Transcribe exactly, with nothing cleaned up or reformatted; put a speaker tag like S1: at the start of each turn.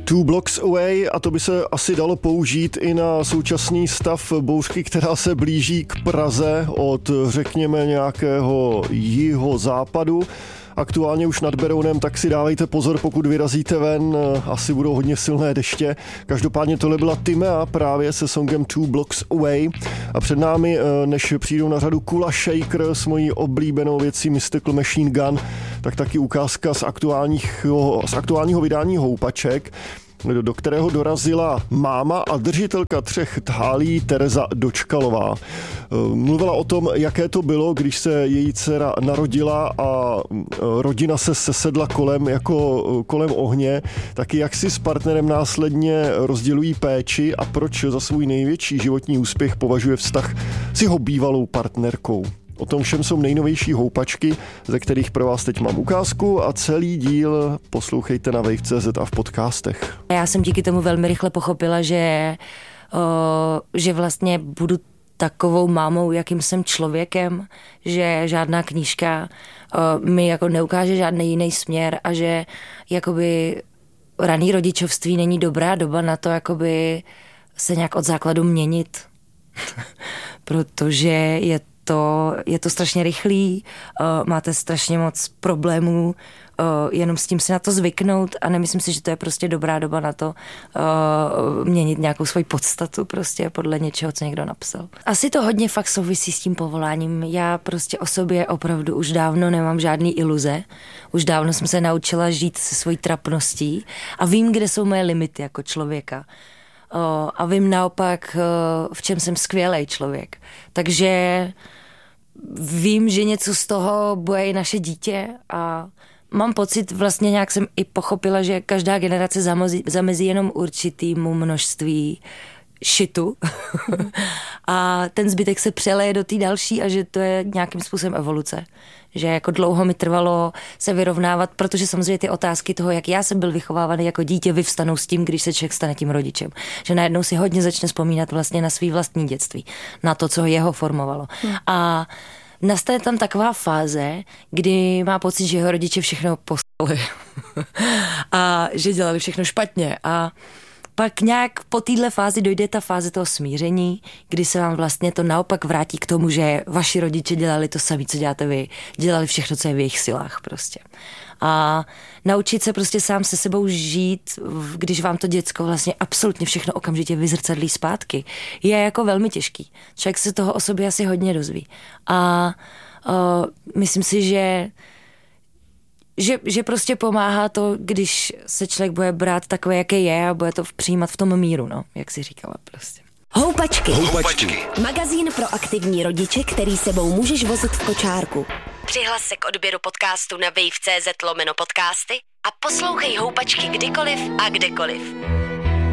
S1: Two Blocks Away, a to by se asi dalo použít i na současný stav bouřky, která se blíží k Praze od, řekněme, nějakého jihozápadu. Aktuálně už nad Berounem, tak si dávejte pozor, pokud vyrazíte ven, asi budou hodně silné deště. Každopádně tohle byla Timea právě se songem Two Blocks Away a před námi, než přijdou na řadu Kula Shaker s mojí oblíbenou věcí Mystical Machine Gun, tak taky ukázka z aktuálního, z aktuálního vydání Houpaček, do kterého dorazila máma a držitelka třech thálí Tereza Dočkalová. Mluvila o tom, jaké to bylo, když se její dcera narodila a rodina se sesedla kolem jako kolem ohně, taky jak si s partnerem následně rozdělují péči a proč za svůj největší životní úspěch považuje vztah s jeho bývalou partnerkou. O tom všem jsou nejnovější houpačky, ze kterých pro vás teď mám ukázku a celý díl poslouchejte na wave tečka cé zet a v podcastech.
S2: Já jsem díky tomu velmi rychle pochopila, že, o, že vlastně budu takovou mámou, jakým jsem člověkem, že žádná knížka o, mi jako neukáže žádný jiný směr a že jakoby raný rodičovství není dobrá doba na to jakoby se nějak od základu měnit, protože je To, je to strašně rychlý, uh, máte strašně moc problémů, uh, jenom s tím si na to zvyknout a nemyslím si, že to je prostě dobrá doba na to uh, měnit nějakou svoji podstatu prostě podle něčeho, co někdo napsal. Asi to hodně fakt souvisí s tím povoláním. Já prostě o sobě opravdu už dávno nemám žádný iluze. Už dávno jsem se naučila žít se svojí trapností a vím, kde jsou moje limity jako člověka. Uh, a vím naopak, uh, v čem jsem skvělej člověk. Takže vím, že něco z toho bude i naše dítě a mám pocit, vlastně nějak jsem i pochopila, že každá generace zamezí, zamezí jenom určitýmu množství šitu a ten zbytek se přeleje do té další a že to je nějakým způsobem evoluce. Že jako dlouho mi trvalo se vyrovnávat, protože samozřejmě ty otázky toho, jak já jsem byl vychovávaný jako dítě, vyvstanou s tím, když se člověk stane tím rodičem. Že najednou si hodně začne vzpomínat vlastně na svý vlastní dětství, na to, co jeho formovalo. Hmm. A nastane tam taková fáze, kdy má pocit, že jeho rodiče všechno poslali a že dělali všechno špatně a pak nějak po téhle fázi dojde ta fáze toho smíření, kdy se vám vlastně to naopak vrátí k tomu, že vaši rodiče dělali to samé, co děláte vy. Dělali všechno, co je v jejich silách prostě. A naučit se prostě sám se sebou žít, když vám to děcko vlastně absolutně všechno okamžitě vyzrcadlí zpátky, je jako velmi těžký. Člověk se toho o sobě asi hodně dozví. A uh, myslím si, že Že, že prostě pomáhá to, když se člověk bude brát takové, jaké je a bude to přijímat v tom míru, no, jak si říkala prostě.
S3: Houpačky. Houpačky. Magazín pro aktivní rodiče, který sebou můžeš vozit v kočárku. Přihlas se k odběru podcastu na wave tečka cé zet lomeno podcasty a poslouchej Houpačky kdykoliv a kdekoliv.